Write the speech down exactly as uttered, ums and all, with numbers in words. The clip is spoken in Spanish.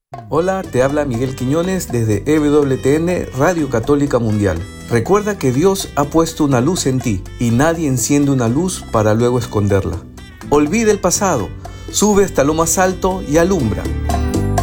Hola, te habla Miguel Quiñones desde E W T N Radio Católica Mundial. Recuerda que Dios ha puesto una luz en ti y nadie enciende una luz para luego esconderla. Olvida el pasado, sube hasta lo más alto y alumbra.